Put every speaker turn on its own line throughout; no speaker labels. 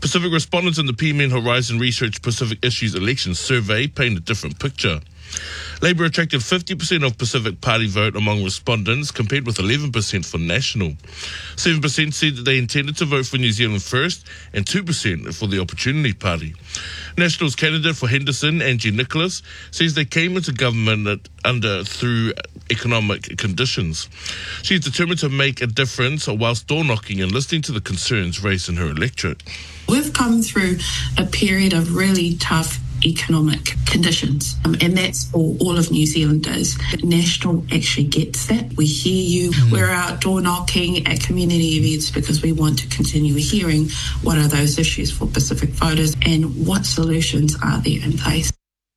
Pacific respondents in the PMN Horizon Research Pacific Issues Election Survey paint a different picture. Labour attracted 50% of Pacific Party vote among respondents, compared with 11% for National. 7% said that they intended to vote for New Zealand First, and 2% for the Opportunity Party. National's candidate for Henderson, Angie Nicholas, says they came into government through economic conditions. She's determined to make a difference whilst door knocking and listening to the concerns raised in her electorate.
We've come through a period of really tough economic conditions, and that's for all of New Zealanders. National actually gets that. We hear you. We're out door knocking at community events because we want to continue hearing what are those issues for Pacific voters and what solutions are there in place.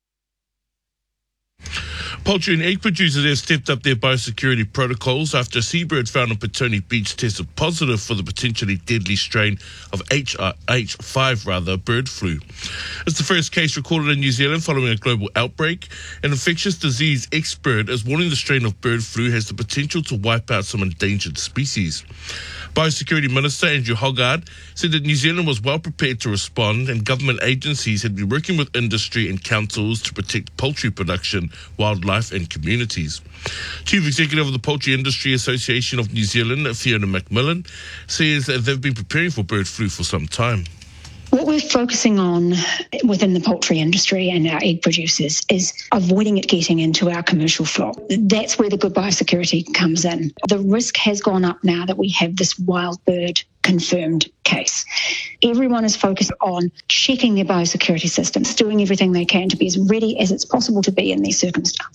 Poultry and egg producers have stepped up their biosecurity protocols after a seabird found on Petone Beach tested positive for the potentially deadly strain of H5 bird flu. It's the first case recorded in New Zealand following a global outbreak. An infectious disease expert is warning the strain of bird flu has the potential to wipe out some endangered species. Biosecurity Minister Andrew Hoggard said that New Zealand was well prepared to respond, and government agencies had been working with industry and councils to protect poultry production, wildlife and communities. Chief Executive of the Poultry Industry Association of New Zealand, Fiona McMillan, says that they've been preparing for bird flu for some time.
What we're focusing on within the poultry industry and our egg producers is avoiding it getting into our commercial flock. That's where the good biosecurity comes in. The risk has gone up now that we have this wild bird confirmed case. Everyone is focused on checking their biosecurity systems, doing everything they can to be as ready as it's possible to be in these circumstances.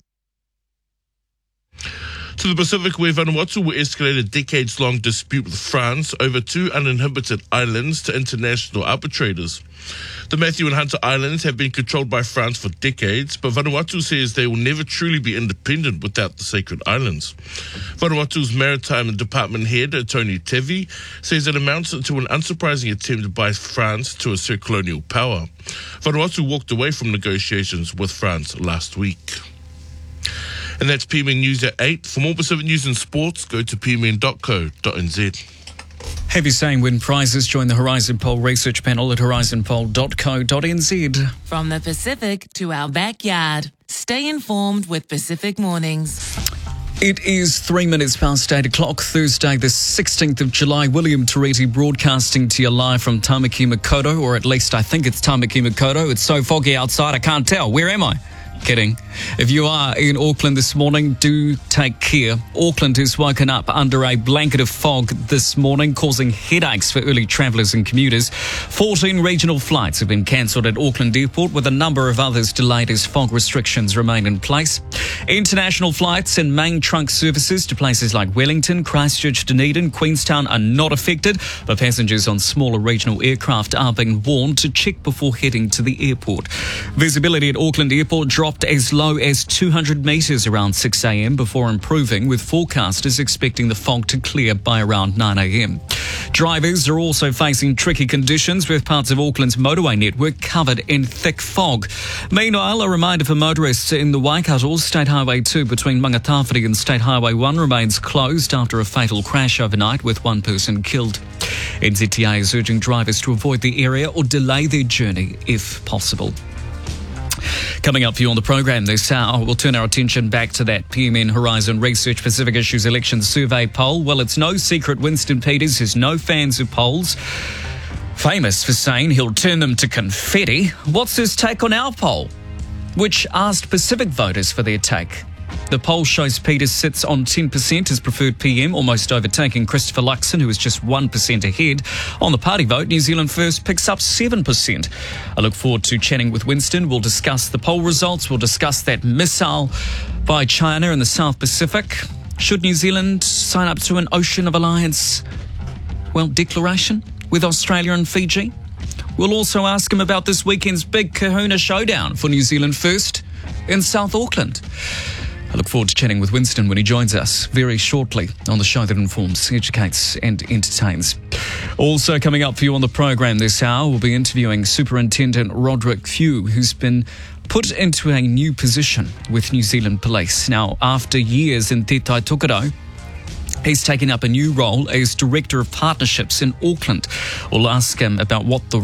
To the Pacific, where Vanuatu will escalate a decades-long dispute with France over 2 uninhabited islands to international arbitrators. The Matthew and Hunter Islands have been controlled by France for decades, but Vanuatu says they will never truly be independent without the sacred islands. Vanuatu's Maritime Department head, Tony Tevi, says it amounts to an unsurprising attempt by France to assert colonial power. Vanuatu walked away from negotiations with France last week. And that's PMN News at 8. For more Pacific news and sports, go to pmn.co.nz.
Heavy saying win prizes. Join the Horizon Poll research panel at horizonpoll.co.nz.
From the Pacific to our backyard. Stay informed with Pacific Mornings.
It is 3 minutes past 8 o'clock, Thursday, the 16th of July. William Torretti broadcasting to you live from Tamaki Makaurau, or at least I think it's Tamaki Makaurau. It's so foggy outside, I can't tell. Where am I? Kidding. If you are in Auckland this morning, do take care. Auckland has woken up under a blanket of fog this morning, causing headaches for early travellers and commuters. 14 regional flights have been cancelled at Auckland Airport, with a number of others delayed as fog restrictions remain in place. International flights and main trunk services to places like Wellington, Christchurch, Dunedin, Queenstown are not affected, but passengers on smaller regional aircraft are being warned to check before heading to the airport. Visibility at Auckland Airport dropped as low as 200 metres around 6 a.m. before improving, with forecasters expecting the fog to clear by around 9 a.m. Drivers are also facing tricky conditions, with parts of Auckland's motorway network covered in thick fog. Meanwhile, a reminder for motorists in the Waikato, State Highway 2 between Mangatawhiri and State Highway 1 remains closed after a fatal crash overnight with one person killed. NZTA is urging drivers to avoid the area or delay their journey if possible. Coming up for you on the program this hour, we'll turn our attention back to that PMN Horizon Research Pacific Issues Election Survey poll. Well, it's no secret Winston Peters has no fans of polls, famous for saying he'll turn them to confetti. What's his take on our poll, which asked Pacific voters for their take? The poll shows Peters sits on 10% as preferred PM, almost overtaking Christopher Luxon, who is just 1% ahead. On the party vote, New Zealand First picks up 7%. I look forward to chatting with Winston. We'll discuss the poll results. We'll discuss that missile by China in the South Pacific. Should New Zealand sign up to an Ocean of Alliance, declaration with Australia and Fiji? We'll also ask him about this weekend's big kahuna showdown for New Zealand First in South Auckland. I look forward to chatting with Winston when he joins us very shortly on the show that informs, educates and entertains. Also coming up for you on the program this hour, we'll be interviewing Superintendent Roderick Few, who's been put into a new position with New Zealand Police. Now, after years in Te Tai Tokerau, he's taken up a new role as Director of Partnerships in Auckland. We'll ask him about what the